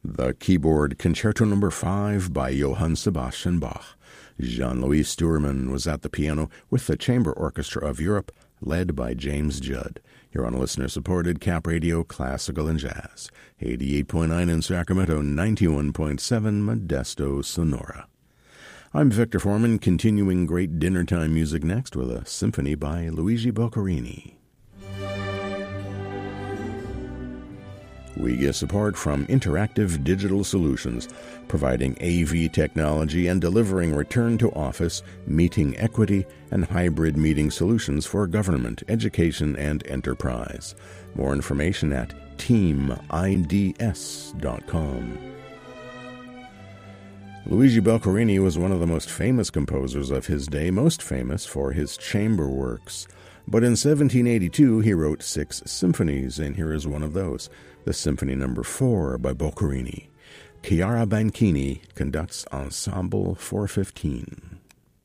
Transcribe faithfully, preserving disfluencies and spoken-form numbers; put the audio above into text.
The keyboard Concerto Number five by Johann Sebastian Bach. Jean-Louis Stuermann was at the piano with the Chamber Orchestra of Europe, led by James Judd. You're on listener-supported Cap Radio Classical and Jazz. eighty-eight point nine in Sacramento, ninety-one point seven Modesto, Sonora. I'm Victor Foreman, continuing great dinner-time music next with a symphony by Luigi Boccherini. We get support from Interactive Digital Solutions, providing A V technology and delivering return-to-office, meeting equity, and hybrid meeting solutions for government, education, and enterprise. More information at team I D S dot com. Luigi Boccherini was one of the most famous composers of his day, most famous for his chamber works. But in seventeen eighty-two, he wrote six symphonies, and here is one of those, the Symphony Number four by Boccherini. Chiara Banchini conducts Ensemble four fifteen.